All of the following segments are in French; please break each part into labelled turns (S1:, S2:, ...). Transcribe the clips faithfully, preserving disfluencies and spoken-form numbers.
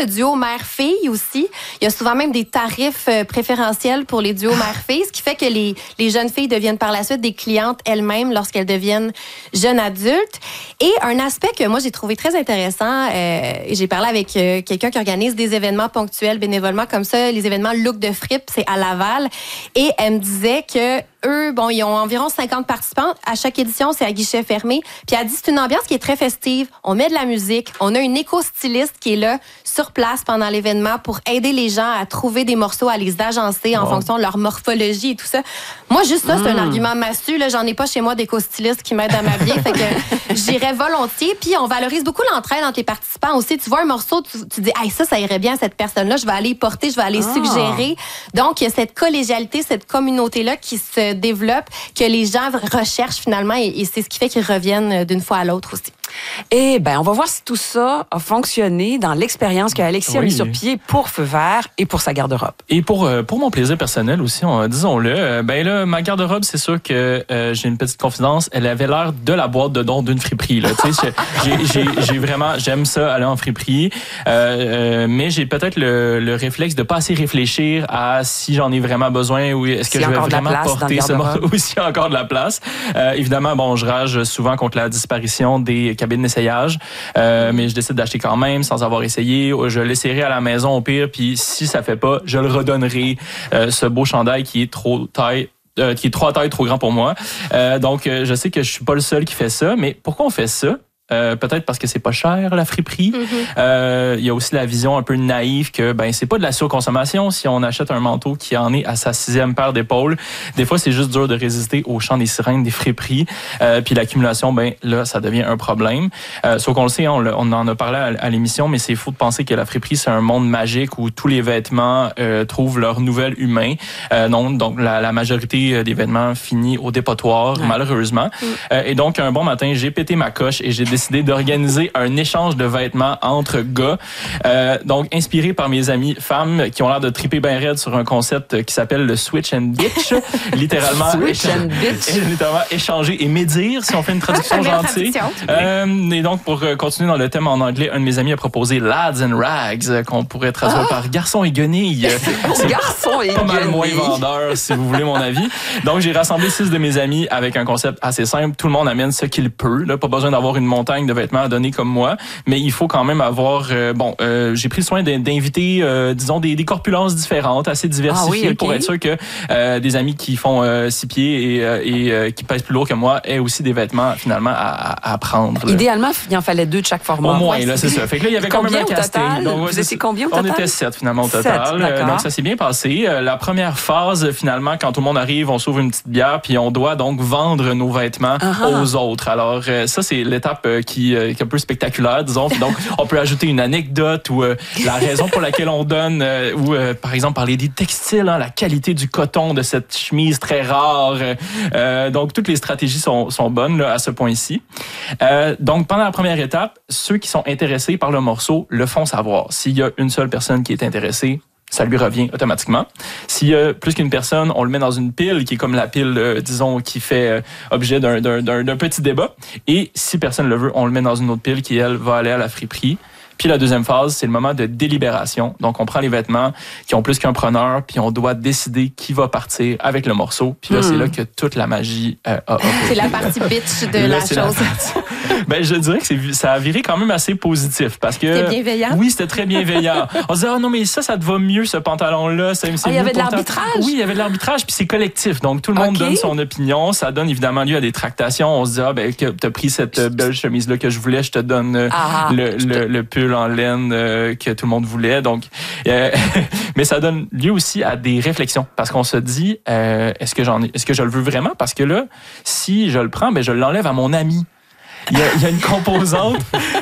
S1: de duos mère-fille aussi. Il y a souvent même des tarifs euh, préférentiels pour les duos mère-fille, ce qui fait que les, les jeunes filles deviennent par la suite des clientes elles-mêmes lorsqu'elles deviennent jeunes adultes. Et un aspect que moi, j'ai trouvé très intéressant, euh, j'ai parlé avec euh, quelqu'un qui organise des événements ponctuels bénévolement comme ça, les événements Look de Fripe, c'est à Laval. Et elle me disait que eux, bon, ils ont environ cinquante participants. À chaque édition, c'est à guichet fermé. Puis elle dit, c'est une ambiance qui est très festive. On met de la musique. On a une éco-styliste qui est là, sur place pendant l'événement pour aider les gens à trouver des morceaux, à les agencer en bon. fonction de leur morphologie et tout ça. Moi, juste ça, c'est mmh. un argument massu. Là, j'en ai pas chez moi d'éco-styliste qui m'aide à m'habiller. Fait que j'irais volontiers. Puis on valorise beaucoup l'entraide entre les participants aussi. Tu vois un morceau, tu, tu dis, hey, ça, ça irait bien à cette personne-là. Je vais aller y porter, je vais aller ah. suggérer. Donc, il y a cette collégialité, cette communauté-là qui se développe, que les gens recherchent finalement et, et c'est ce qui fait qu'ils reviennent d'une fois à l'autre aussi.
S2: Eh bien, on va voir si tout ça a fonctionné dans l'expérience qu'Alexis oui. a mis sur pied pour Feu Vert et pour sa garde-robe.
S3: Et pour, euh, pour mon plaisir personnel aussi, on, disons-le, euh, ben là, ma garde-robe, c'est sûr que euh, j'ai une petite confidence, elle avait l'air de la boîte de dons d'une friperie. Là. j'ai, j'ai, j'ai vraiment, j'aime ça, aller en friperie, euh, euh, mais j'ai peut-être le, le réflexe de pas assez réfléchir à si j'en ai vraiment besoin ou est-ce que si je vais vraiment porter ce morceau ou s'il y a encore de la place. Euh, évidemment, bon, je rage souvent contre la disparition des cabine d'essayage, euh, mais je décide d'acheter quand même sans avoir essayé. Je l'essayerai à la maison au pire, puis si ça fait pas, je le redonnerai. Euh, ce beau chandail qui est trop taille, euh, qui est trois tailles trop grand pour moi. Euh, donc, euh, je sais que je suis pas le seul qui fait ça, mais pourquoi on fait ça? Euh, peut-être parce que c'est pas cher la friperie. Mm-hmm. Euh, il y a aussi la vision un peu naïve que ben c'est pas de la surconsommation si on achète un manteau qui en est à sa sixième paire d'épaules. Des fois c'est juste dur de résister au chant des sirènes des friperies. Euh, puis l'accumulation ben là ça devient un problème. Euh, sauf qu'on le sait, on, on en a parlé à, à l'émission, mais c'est faux de penser que la friperie c'est un monde magique où tous les vêtements euh, trouvent leur nouvel humain. Euh, non, donc la, la majorité des vêtements finit au dépotoir ouais. malheureusement. Mm. Euh, et donc un bon matin j'ai pété ma coche et j'ai décidé d'organiser un échange de vêtements entre gars. Euh, donc, inspiré par mes amies femmes qui ont l'air de triper bien raide sur un concept qui s'appelle le switch and bitch. littéralement,
S2: switch and bitch.
S3: littéralement échanger et médire, si on fait une traduction gentille. Euh, et donc, pour continuer dans le thème en anglais, un de mes amis a proposé Lads and Rags, qu'on pourrait traduire ah. par garçon et guenille.
S2: C'est garçon et
S3: pas mal moins vendeur, si vous voulez mon avis. Donc, j'ai rassemblé six de mes amis avec un concept assez simple. Tout le monde amène ce qu'il peut. Là, pas besoin d'avoir une montagne de vêtements à donner comme moi, mais il faut quand même avoir euh, bon euh, j'ai pris le soin d'inviter euh, disons des, des corpulences différentes, assez diversifiées ah oui, okay. pour être sûr que euh, des amis qui font euh, six pieds et, euh, et euh, qui pèsent plus lourd que moi aient aussi des vêtements finalement à, à prendre. Là.
S2: Idéalement, il en fallait deux de chaque format.
S3: Au moins, ouais, là, c'est ça. Fait que là, il y avait quand même un casting.
S2: Donc, vous étiez combien au total?
S3: On était sept finalement au total. Sept, donc ça s'est bien passé. La première phase, finalement, quand tout le monde arrive, on s'ouvre une petite bière, puis on doit donc vendre nos vêtements uh-huh. aux autres. Alors ça, c'est l'étape qui, qui est un peu spectaculaire, disons. Puis donc, on peut ajouter une anecdote ou euh, la raison pour laquelle on donne, euh, ou euh, par exemple parler des textiles, hein, la qualité du coton de cette chemise très rare. Euh, donc, toutes les stratégies sont, sont bonnes là, à ce point-ci. Euh, donc, pendant la première étape, ceux qui sont intéressés par le morceau le font savoir. S'il y a une seule personne qui est intéressée, ça lui revient automatiquement. S'il y a plus qu'une personne, on le met dans une pile qui est comme la pile, euh, disons, qui fait euh, objet d'un, d'un, d'un, d'un petit débat. Et si personne le veut, on le met dans une autre pile qui, elle, va aller à la friperie. Puis la deuxième phase, c'est le moment de délibération. Donc, on prend les vêtements qui ont plus qu'un preneur, puis on doit décider qui va partir avec le morceau. Puis là, mmh. c'est là que toute la magie euh, a opéré.
S1: C'est la partie bitch de là, la chose. La
S3: ben, je dirais que c'est, ça a viré quand même assez positif. Parce que
S1: c'était bienveillant?
S3: Oui, c'était très bienveillant. On se disait, oh non, mais ça, ça te va mieux, ce pantalon-là. Ça,
S2: ah, il y avait de l'arbitrage?
S3: Oui, il y avait de l'arbitrage, puis c'est collectif. Donc, tout le monde okay. donne son opinion. Ça donne évidemment lieu à des tractations. On se dit, ah, ben, que t'as pris cette belle chemise-là que je voulais, je te donne ah, le, le, le pull en laine euh, que tout le monde voulait. Donc, euh, mais ça donne lieu aussi à des réflexions. Parce qu'on se dit, euh, est-ce que j'en ai, est-ce que je le veux vraiment? Parce que là, si je le prends, ben, je l'enlève à mon ami. Il y a, il y a une composante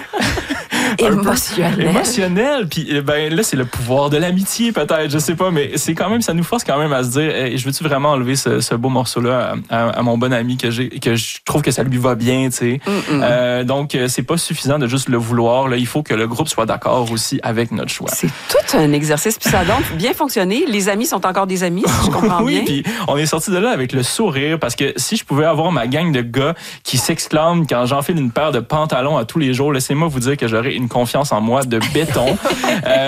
S2: émotionnelle.
S3: Émotionnelle. Puis ben là, c'est le pouvoir de l'amitié, peut-être. Je sais pas, mais c'est quand même, ça nous force quand même à se dire, hey, je veux-tu vraiment enlever ce, ce beau morceau-là à, à, à mon bon ami que j'ai, que je trouve que ça lui va bien, tu sais. Euh, donc, c'est pas suffisant de juste le vouloir. Là, il faut que le groupe soit d'accord aussi avec notre choix.
S2: C'est tout un exercice. Puis ça a donc bien fonctionné. Les amis sont encore des amis, si je comprends
S3: oui,
S2: bien.
S3: Oui, puis on est sorti de là avec le sourire parce que si je pouvais avoir ma gang de gars qui s'exclament quand j'enfile une paire de pantalons à tous les jours, laissez-moi vous dire que j'aurais une confiance en moi de béton. euh,